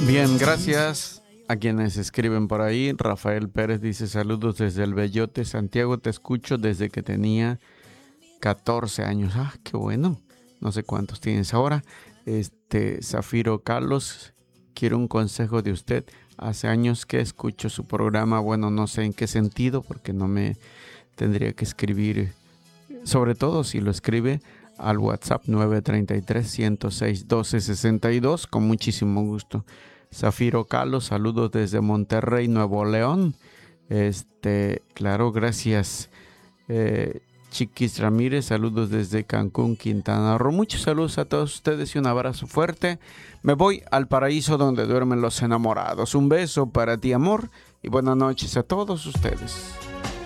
Bien, gracias a quienes escriben por ahí. Rafael Pérez dice saludos desde el Bellote, Santiago, te escucho desde que tenía 14 años. Ah, qué bueno. No sé cuántos tienes ahora. Zafiro Carlos, quiero un consejo de usted. Hace años que escucho su programa. Bueno, no sé en qué sentido, porque no me tendría que escribir, sobre todo si lo escribe al WhatsApp 933-106-1262, con muchísimo gusto. Zafiro Carlos, saludos desde Monterrey, Nuevo León. Claro, gracias. Chiquis Ramírez, saludos desde Cancún, Quintana Roo. Muchos saludos a todos ustedes y un abrazo fuerte. Me voy al paraíso donde duermen los enamorados. Un beso para ti, amor, y buenas noches a todos ustedes.